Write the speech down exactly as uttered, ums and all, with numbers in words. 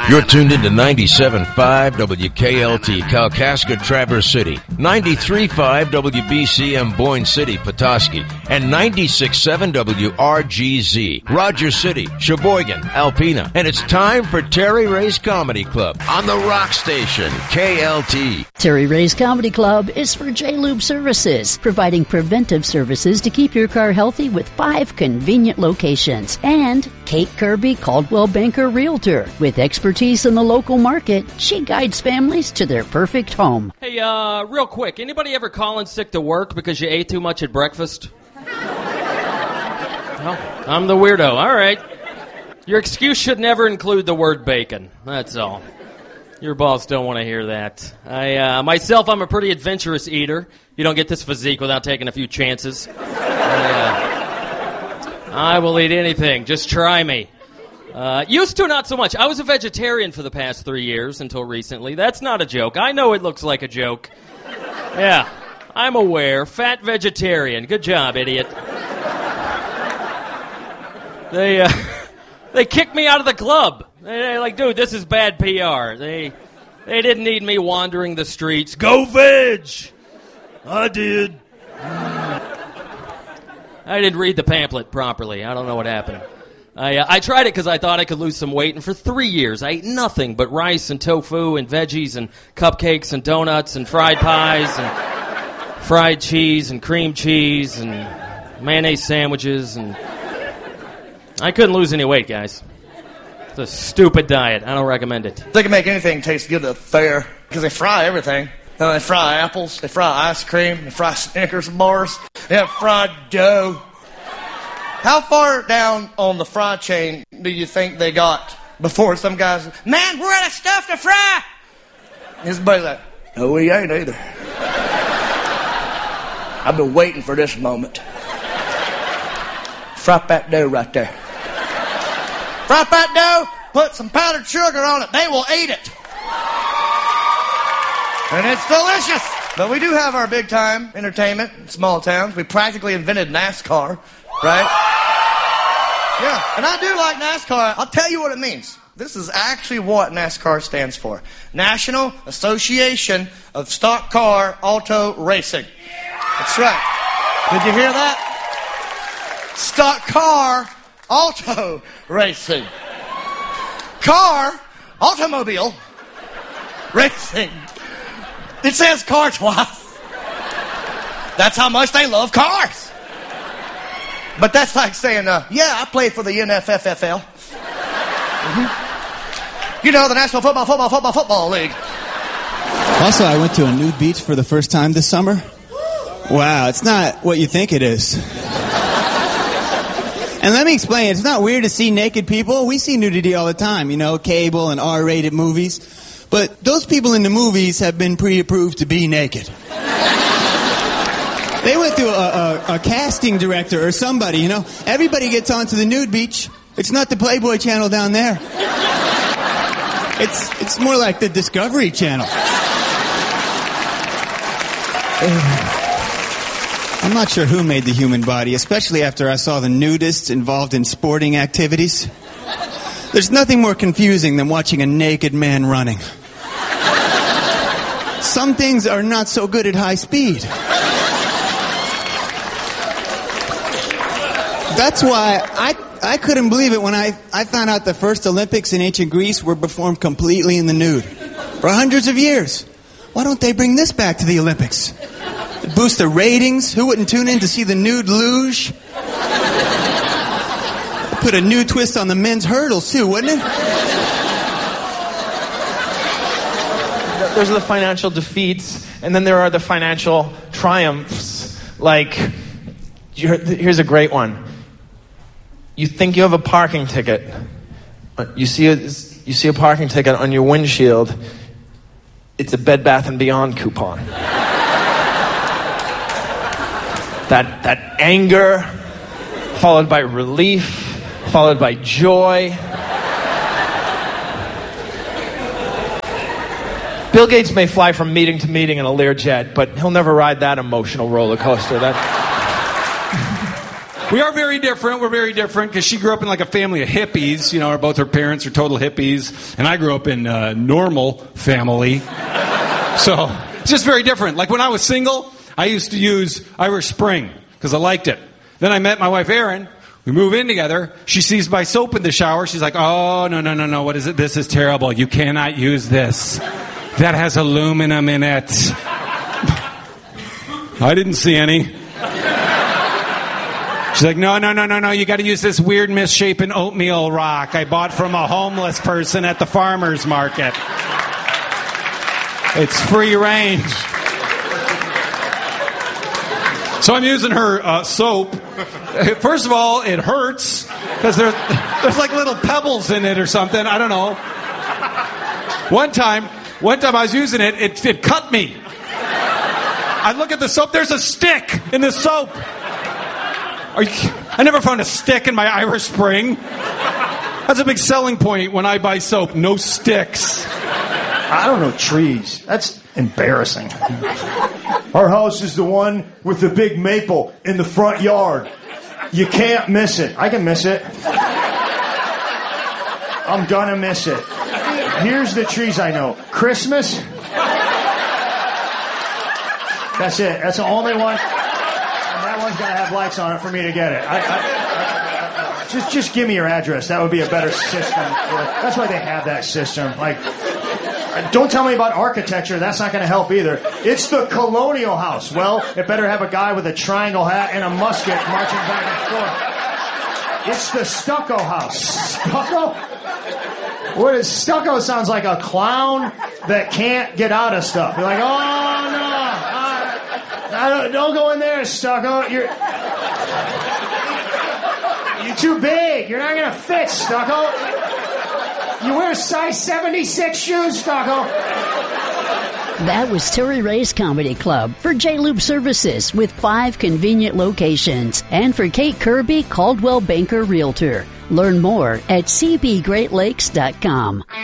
You're tuned into ninety-seven point five W K L T, Kalkaska, Traverse City, ninety-three point five W B C M, Boyne City, Petoskey, and ninety-six point seven W R G Z, Rogers City, Sheboygan, Alpena. And it's time for Terry Ray's Comedy Club on the Rock Station, K L T. Terry Ray's Comedy Club is for J-Lube Services, providing preventive services to keep your car healthy with five convenient locations. And Kate Kirby, Caldwell Banker Realtor. With expertise in the local market, she guides families to their perfect home. Hey, uh, real quick, anybody ever calling sick to work because you ate too much at breakfast? Well, I'm the weirdo. All right. Your excuse should never include the word bacon. That's all. Your boss don't want to hear that. I, uh, myself, I'm a pretty adventurous eater. You don't get this physique without taking a few chances. I, uh, I will eat anything. Just try me. Uh, used to, not so much. I was a vegetarian for the past three years until recently. That's not a joke. I know it looks like a joke. Yeah, I'm aware. Fat vegetarian. Good job, idiot. They, uh, they kicked me out of the club. They, they like, dude, this is bad P R. They, they didn't need me wandering the streets. Go veg! I did. I didn't read the pamphlet properly. I don't know what happened. I, uh, I tried it because I thought I could lose some weight, and for three years I ate nothing but rice and tofu and veggies and cupcakes and donuts and fried pies and fried cheese and cream cheese and mayonnaise sandwiches, and I couldn't lose any weight, guys. It's a stupid diet. I don't recommend it. They can make anything taste good at the fair because they fry everything. Uh, they fry apples, they fry ice cream, they fry Snickers bars, they have fried dough. How far down on the fry chain do you think they got before some guys, man, we're out of stuff to fry? His buddy's like, no, we ain't either. I've been waiting for this moment. Fry that dough right there. Fry that dough, put some powdered sugar on it. They will eat it. And it's delicious. But we do have our big time entertainment in small towns. We practically invented NASCAR, right? Yeah, and I do like NASCAR. I'll tell you what it means. This is actually what NASCAR stands for. National Association of Stock Car Auto Racing. That's right. Did you hear that? Stock Car Auto Racing. Car, automobile, racing. It says car twice. That's how much they love cars. But that's like saying, uh, yeah, I played for the N F F L. Mm-hmm. You know, the National Football, Football, Football, Football League. Also, I went to a nude beach for the first time this summer. Wow, it's not what you think it is. And let me explain, it's not weird to see naked people. We see nudity all the time, you know, cable and R-rated movies. But those people in the movies have been pre-approved to be naked. They went through a, a, a casting director or somebody, you know. Everybody gets onto the nude beach. It's not the Playboy Channel down there. It's it's more like the Discovery Channel. I'm not sure who made the human body, especially after I saw the nudists involved in sporting activities. There's nothing more confusing than watching a naked man running. Some things are not so good at high speed. That's why I I couldn't believe it when I, I found out the first Olympics in ancient Greece were performed completely in the nude. For hundreds of years. Why don't they bring this back to the Olympics? It'd boost the ratings. Who wouldn't tune in to see the nude luge? Put a new twist on the men's hurdles, too, wouldn't it? There's the financial defeats, and then there are the financial triumphs. Like, here's a great one. You think you have a parking ticket. You see a, you see a parking ticket on your windshield. It's a Bed Bath and Beyond coupon. That that anger, followed by relief, followed by joy. Bill Gates may fly from meeting to meeting in a Learjet, but he'll never ride that emotional roller coaster. That We are very different. We're very different because she grew up in like a family of hippies. You know, both her parents are total hippies. And I grew up in a normal family. So it's just very different. Like when I was single, I used to use Irish Spring because I liked it. Then I met my wife, Erin. We move in together. She sees my soap in the shower. She's like, oh, no, no, no, no. What is it? This is terrible. You cannot use this. That has aluminum in it. I didn't see any. She's like, no, no, no, no, no. You got to use this weird misshapen oatmeal rock I bought from a homeless person at the farmer's market. It's free range. So I'm using her uh, soap. First of all, it hurts because there, there's like little pebbles in it or something. I don't know. One time, one time I was using it, it, it cut me. I look at the soap. There's a stick in the soap. Are you, I never found a stick in my Irish Spring. That's a big selling point when I buy soap. No sticks. I don't know trees. That's embarrassing. Our house is the one with the big maple in the front yard. You can't miss it. I can miss it. I'm gonna miss it. Here's the trees I know. Christmas. That's it. That's the only one. And that one's gonna have lights on it for me to get it. I, I, I, just, just give me your address. That would be a better system. That's why they have that system. Like, don't tell me about architecture. That's not going to help either. It's the colonial house. Well, it better have a guy with a triangle hat and a musket marching back and forth. It's the stucco house. Stucco? What is stucco? Sounds like a clown that can't get out of stuff. You're like, oh no, I don't, don't go in there, stucco. You're you're too big. You're not going to fit, stucco. You wear size seventy-six shoes, Stucco. That was Terry Ray's Comedy Club for J-Lube Services with five convenient locations. And for Kate Kirby, Caldwell Banker Realtor. Learn more at c b great lakes dot com.